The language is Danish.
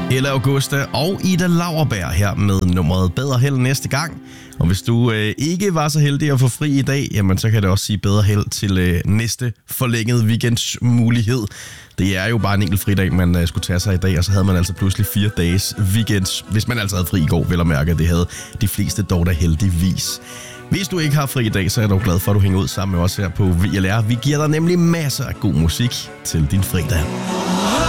Ella Augusta og Ida Lauerberg her med nummeret Bedre Held næste gang. Og hvis du ikke var så heldig at få fri i dag, jamen så kan det også sige bedre held til næste forlængede weekendsmulighed. Det er jo bare en enkelt fridag, man skulle tage sig i dag, og så havde man altså pludselig 4 dages weekends, hvis man altså havde fri i går, vel at mærke. Det havde de fleste dog da heldigvis. Hvis du ikke har fri i dag, så er jeg dog glad for, at du hænger ud sammen med os her på VLR. Vi giver dig nemlig masser af god musik til din fredag.